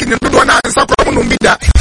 ni ndodo na nsa kwa mu no bi da